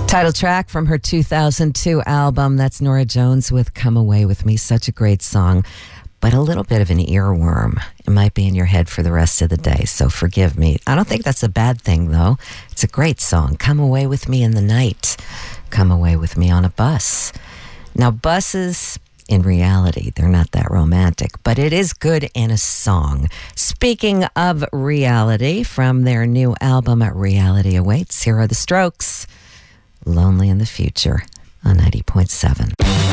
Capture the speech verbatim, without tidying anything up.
Title track from her two thousand two album. That's Norah Jones with Come Away With Me. Such a great song, but a little bit of an earworm. It might be in your head for the rest of the day, so forgive me. I don't think that's a bad thing, though. It's a great song. Come away with me in the night. Come away with me on a bus. Now, buses, in reality, they're not that romantic, but it is good in a song. Speaking of reality, from their new album, Reality Awaits, here are The Strokes. Lonely in the Future on ninety point seven.